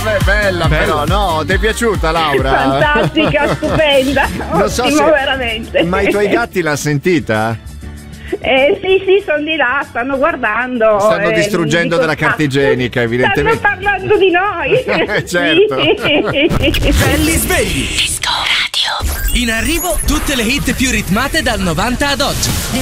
Vabbè, bella però, no? Ti è piaciuta, Laura? Fantastica, stupenda. Non so Ottimo, se... veramente. Ma i tuoi gatti l'hanno sentita? Sì, sono di là, stanno guardando. Stanno distruggendo della carta igienica, evidentemente. Stanno parlando di noi. Certo. Belli svegli. Disco Radio. In arrivo tutte le hit più ritmate dal 90 ad oggi.